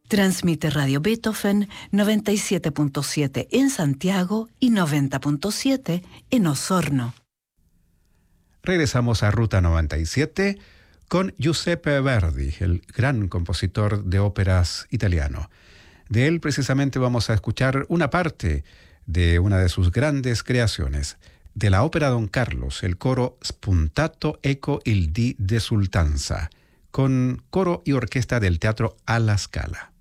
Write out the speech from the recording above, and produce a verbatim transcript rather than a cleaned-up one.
Transmite Radio Beethoven noventa y siete punto siete en Santiago y noventa punto siete en Osorno. Regresamos a Ruta noventa y siete con Giuseppe Verdi, el gran compositor de óperas italiano. De él precisamente vamos a escuchar una parte de una de sus grandes creaciones, de la ópera Don Carlos, el coro Spuntato Eco il Dì d'Esultanza, con coro y orquesta del Teatro alla Scala.